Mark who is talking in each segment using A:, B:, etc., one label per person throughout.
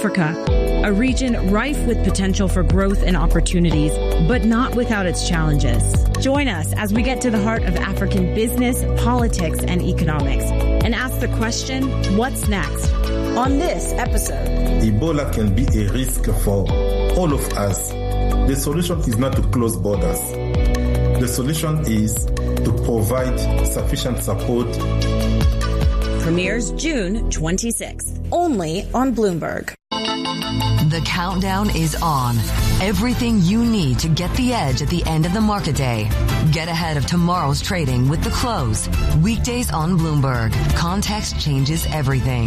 A: Africa, a region rife with potential for growth and opportunities, but not without its challenges. Join us as we get to the heart of African business, politics, and economics, and ask the question, what's next? On this episode,
B: Ebola can be a risk for all of us. The solution is not to close borders. The solution is to provide sufficient support.
A: Premieres June 26th, only on Bloomberg.
C: The countdown is on. Everything you need to get the edge at the end of the market day. Get ahead of tomorrow's trading with The Close. Weekdays on Bloomberg. Context changes everything.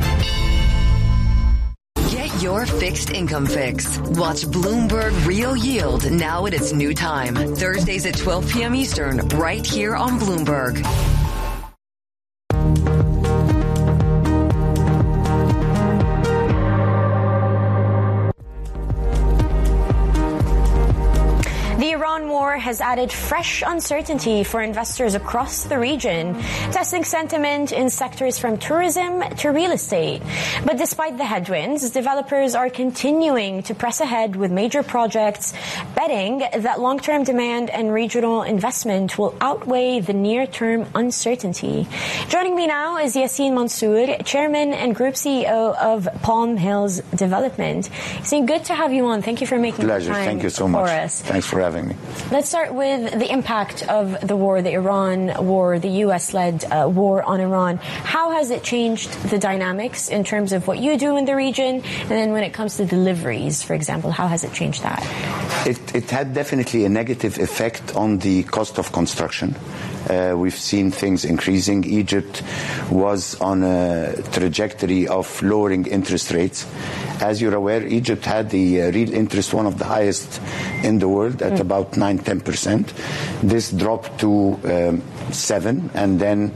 C: Get your fixed income fix. Watch Bloomberg Real Yield now at its new time. Thursdays at 12 p.m. Eastern, right here on Bloomberg.
D: The Iran war has added fresh uncertainty for investors across the region, testing sentiment in sectors from tourism to real estate. But despite the headwinds, developers are continuing to press ahead with major projects, betting that long-term demand and regional investment will outweigh the near-term uncertainty. Joining me now is Yacine Mansour, Chairman and Group CEO of Palm Hills Development. Yacine, good to have you on. Thank you for making the time.
E: Pleasure. Thank you so much. Thanks for having me.
D: Let's start with the impact of the war, the Iran war, the U.S.-led war on Iran. How has it changed the dynamics in terms of what you do in the region? And then when it comes to deliveries, for example, how has it changed that?
E: It had definitely a negative effect on the cost of construction. We've seen things increasing. Egypt was on a trajectory of lowering interest rates. As you're aware, Egypt had the real interest, one of the highest in the world, at about 9-10%. This dropped to 7%, and then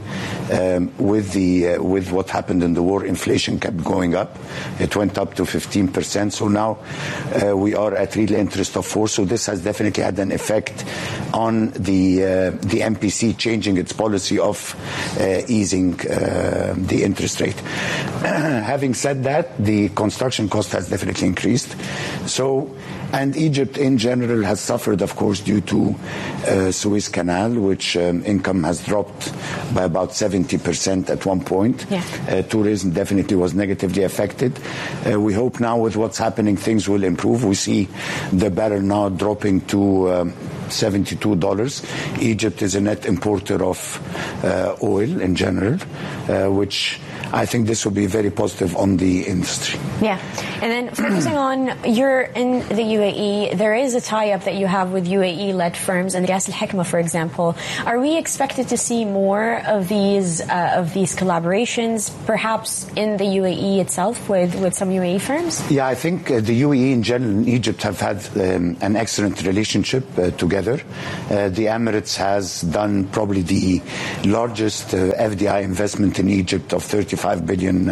E: with what happened in the war, inflation kept going up. It went up to 15%. So now we are at real interest of 4%. So this has definitely had an effect on the MPC changing its policy of easing the interest rate. Having said that, the construction cost has definitely increased. And Egypt in general has suffered, of course, due to Suez Canal, which income has dropped by about 70% at one point. Yeah. Tourism definitely was negatively affected. We hope now with what's happening, things will improve. We see the barrel now dropping to $72. Egypt is a net importer of oil in general, which I think this will be very positive on the industry.
D: Yeah. And then focusing on, you're in the UAE, there is a tie-up that you have with UAE-led firms and Ras Al Hikma, for example. Are we expected to see more of these collaborations, perhaps in the UAE itself with some UAE firms?
E: Yeah, I think the UAE in general and Egypt have had an excellent relationship together. The Emirates has done probably the largest FDI investment in Egypt of $35 billion.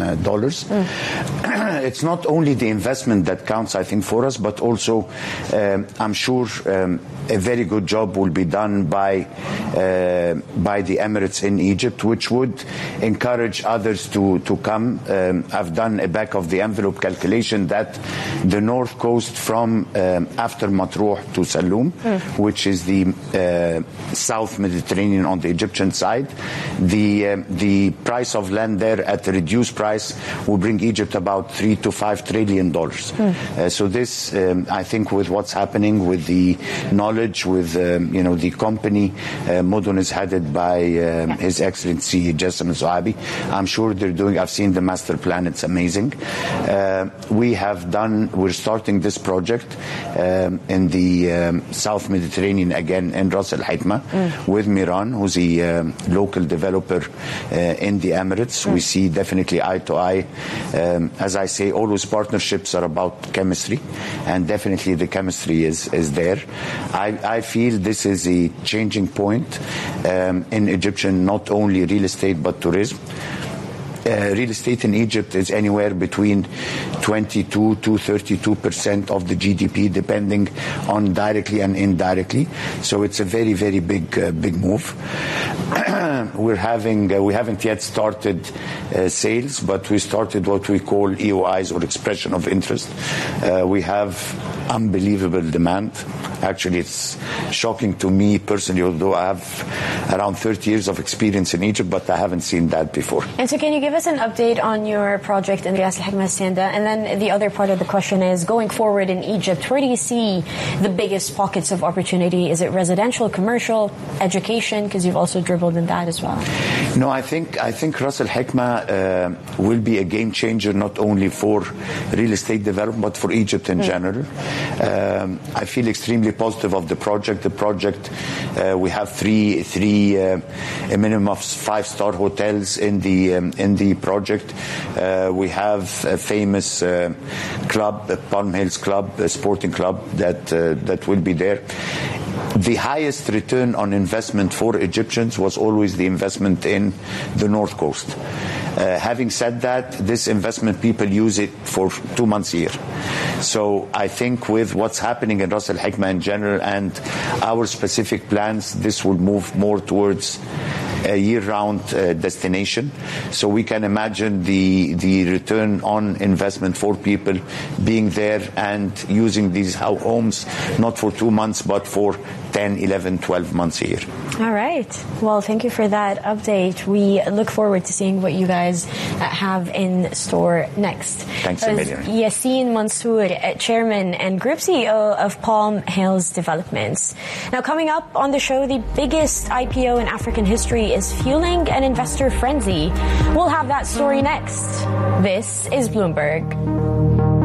E: It's not only the investment that counts, I think, for us, but also I'm sure a very good job will be done by the Emirates in Egypt, which would encourage others to come. I've done a back of the envelope calculation that the north coast from after Matruh to Saloum, which is the South Mediterranean on the Egyptian side, the price of land there at a reduced price will bring Egypt about $3 to $5 trillion. So this, I think, with what's happening, with the knowledge, with the company, Mudun is headed by His Excellency Jassim Al-Zuabi. I'm sure they're doing. I've seen the master plan; it's amazing. We're starting this project in the South Mediterranean again in Ras Al Hikma with Miran, who's a local developer in the Emirates. We see definitely eye to eye. As I say, always partnerships are about chemistry, and definitely the chemistry is there. I feel this is a changing point in Egyptian, not only real estate but tourism. Real estate in Egypt is anywhere between 22 to 32% of the GDP, depending on directly and indirectly. So it's a very, very big move. we haven't yet started sales, but we started what we call EOIs, or expression of interest. We have unbelievable demand. Actually, it's shocking to me personally, although I have around 30 years of experience in Egypt, but I haven't seen that before.
D: And so can you give us an update on your project in Ras Al Hikma Hacienda? And then the other part of the question is, going forward in Egypt, where do you see the biggest pockets of opportunity? Is it residential, commercial, education? Because you've also dribbled in that as well.
E: No, I think Ras Al Hikma will be a game changer, not only for real estate development, but for Egypt in general. I feel extremely positive of the project. The project, we have three a minimum of 5-star hotels in the project. We have a famous club, Palm Hills Club, a sporting club that will be there. The highest return on investment for Egyptians was always the investment in the North Coast. Having said that, this investment, people use it for 2 months a year. So I think with what's happening in Ras Al Hikma in general and our specific plans, this will move more towards a year-round destination. So we can imagine the return on investment for people being there and using these homes not for 2 months but for 10, 11, 12 months a year.
D: All right. Well, thank you for that update. We look forward to seeing what you guys have in store next.
E: Thanks a million.
D: Yassin Mansour, Chairman and Group CEO of Palm Hills Developments. Now, coming up on the show, the biggest IPO in African history is fueling an investor frenzy. We'll have that story next. This is Bloomberg.